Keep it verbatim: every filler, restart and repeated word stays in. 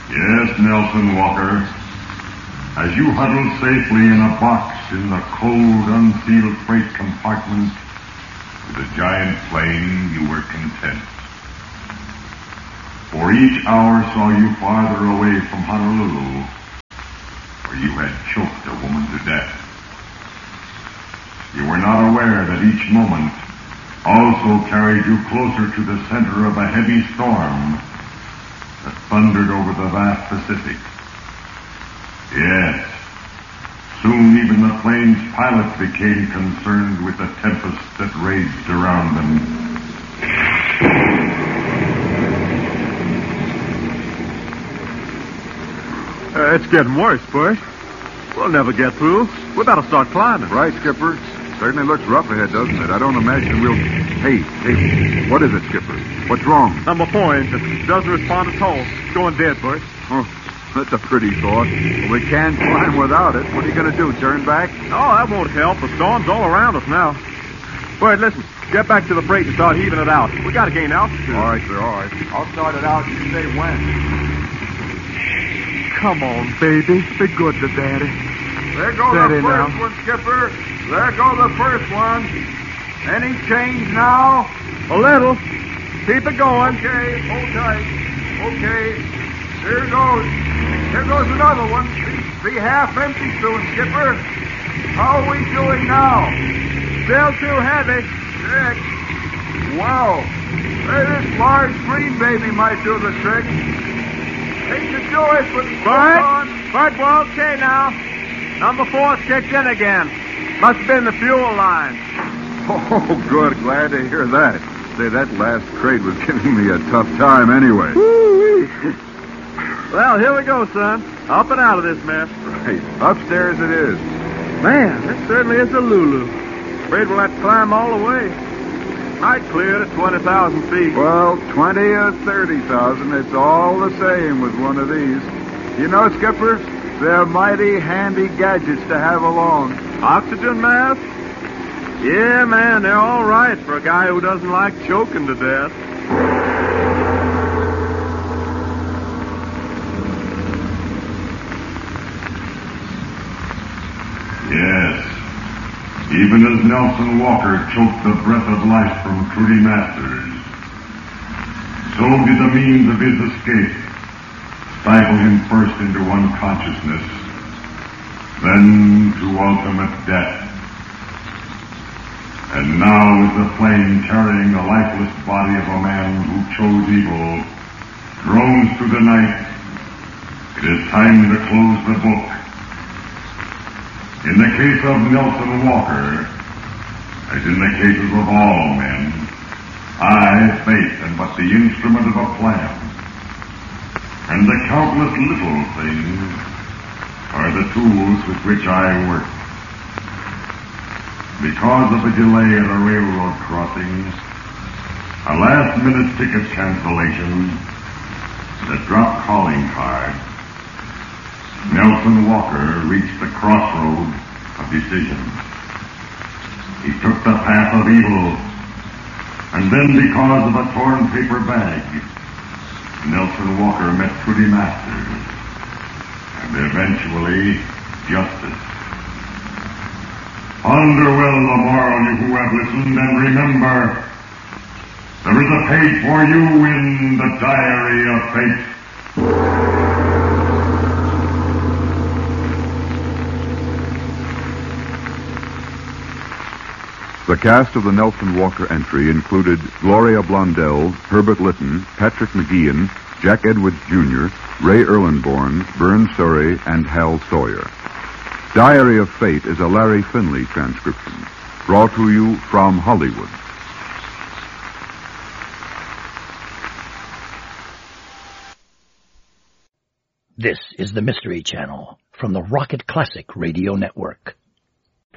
Yes, Nelson Walker. As you huddled safely in a box in the cold, unsealed freight compartment of the giant plane, you were content. For each hour saw you farther away from Honolulu, where you had choked a woman to death. You were not aware that each moment also carried you closer to the center of a heavy storm that thundered over the vast Pacific. Yes, soon even the plane's pilot became concerned with the tempest that raged around them. Uh, it's getting worse, Bert. We'll never get through. We better start climbing. Right, Skipper. Certainly looks rough ahead, doesn't it? I don't imagine we'll... Hey, hey, what is it, Skipper? What's wrong? Number four engine doesn't respond at all. It's going dead, Bert. Oh, that's a pretty thought. Well, we can't climb without it. What are you going to do, turn back? Oh, that won't help. The storm's all around us now. Bert, listen. Get back to the freight and start heaving it out. We got to gain altitude. All right, sir, all right. I'll start it out. You say when. Come on, baby. Be good to Daddy. There goes Steady the first now. one, Skipper. There goes the first one. Any change now? A little. Keep it going. Okay, hold tight. Okay. Here goes. Here goes another one. Be, be half empty soon, Skipper. How are we doing now? Still too heavy. Six. Wow. Hey, this large green baby might do the trick. Hate to do it, but Bert, hold on. Bert, we're okay now. Number four's kicked in again. Must have been the fuel line. Oh, good. Glad to hear that. Say, that last crate was giving me a tough time anyway. Woo-wee. Well, here we go, son. Up and out of this mess. Right. Upstairs it is. Man, this certainly is a Lulu. Afraid we'll have to climb all the way. Might clear it at twenty thousand feet. Well, twenty or thirty thousand, it's all the same with one of these. You know, Skipper, they're mighty handy gadgets to have along. Oxygen mask? Yeah, man, they're all right for a guy who doesn't like choking to death. Yes. Even as Nelson Walker choked the breath of life from Trudy Masters, so did the means of his escape stifle him first into unconsciousness, then to ultimate death. And now is the plane carrying the lifeless body of a man who chose evil, drones through the night. It is time to close the book. In the case of Nelson Walker, as in the cases of all men, I, Fate, am but the instrument of a plan. And the countless little things are the tools with which I work. Because of a delay at a railroad crossing, a last-minute ticket cancellation, and a dropped calling card, Nelson Walker reached the crossroad of decision. He took the path of evil, and then because of a torn paper bag, Nelson Walker met Trudy Masters, and eventually justice. Ponder well the moral, you who have listened, and remember, there is a page for you in the Diary of Fate. The cast of the Nelson Walker entry included Gloria Blondell, Herbert Lytton, Patrick McGeehan, Jack Edwards Junior, Ray Erlenborn, Vern Surrey, and Hal Sawyer. Diary of Fate is a Larry Finley transcription, brought to you from Hollywood. This is the Mystery Channel from the Rocket Classic Radio Network.